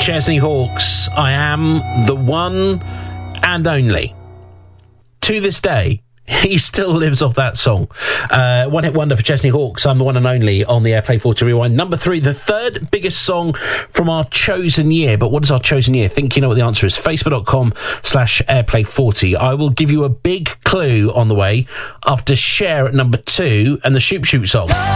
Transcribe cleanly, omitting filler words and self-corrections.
Chesney Hawkes, I am the one and only. To this day, he still lives off that song. One hit wonder for Chesney Hawkes, I'm the one and only on the Airplay 40 Rewind. Number 3, the third biggest song from our chosen year. But what is our chosen year? Think you know what the answer is. Facebook.com/Airplay 40. I will give you a big clue on the way after Cher at number 2 and the Shoop Shoop song.